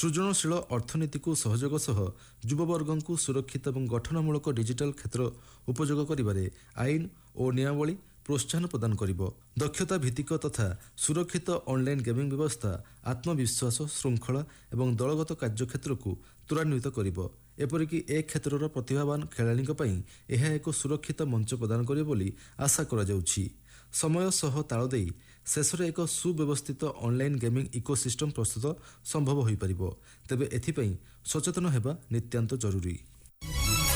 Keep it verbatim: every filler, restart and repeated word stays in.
ସୃଜନଶୀଳ ଅର୍ଥନୀତିକୁ ସହଯୋଗ ସହ ଯୁବବର୍ଗଙ୍କୁ ସୁରକ୍ଷିତ ଏବଂ ଗଠନମୂଳକ ଡିଜିଟାଲ କ୍ଷେତ୍ର ଉପଯୋଗ କରିବାରେ ଆଇନ ଓ ନିୟମାବଳୀ ପ୍ରୋତ୍ସାହନ ପ୍ରଦାନ କରିବ। ଦକ୍ଷତା ଭିତ୍ତିକ ତଥା ସୁରକ୍ଷିତ ଅନଲାଇନ୍ ଗେମିଂ ବ୍ୟବସ୍ଥା ଆତ୍ମବିଶ୍ୱାସ, ଶୃଙ୍ଖଳା ଏବଂ ଦଳଗତ କାର୍ଯ୍ୟକ୍ଷେତ୍ରକୁ ତ୍ୱରାନ୍ୱିତ କରିବ। ଏପରିକି ଏ କ୍ଷେତ୍ରର ପ୍ରତିଭାବାନ ଖେଳାଳିଙ୍କ ପାଇଁ ଏହା ଏକ ସୁରକ୍ଷିତ ମଞ୍ଚ ପ୍ରଦାନ କରିବ ବୋଲି ଆଶା କରାଯାଉଛି। ସମୟ ସହ ତାଳ ଦେଇ ଶେଷରେ ଏକ ସୁବ୍ୟବସ୍ଥିତ ଅନଲାଇନ୍ ଗେମିଂ ଇକୋସିଷ୍ଟମ ପ୍ରସ୍ତୁତ ସମ୍ଭବ ହୋଇପାରିବ। ତେବେ ଏଥିପାଇଁ ସଚେତନ ହେବା ନିତ୍ୟାନ୍ତ ଜରୁରୀ।